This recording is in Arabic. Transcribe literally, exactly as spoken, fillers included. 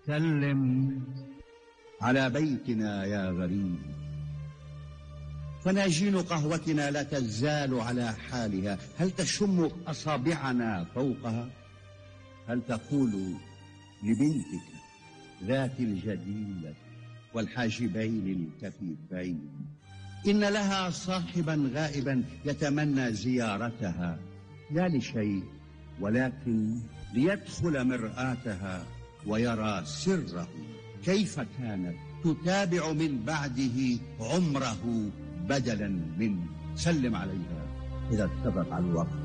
سلم على بيتنا يا غريب، فناجين قهوتنا لا تزال على حالها. هل تشم أصابعنا فوقها؟ هل تقول لبنتك ذات الجديلة والحاجبين الكثيفين إن لها صاحبا غائبا يتمنى زيارتها؟ لا لشيء، ولكن ليدخل مرآتها ويرى سره، كيف كانت تتابع من بعده عمره بدلا منه. سلم عليها إذا اتفق الوقت.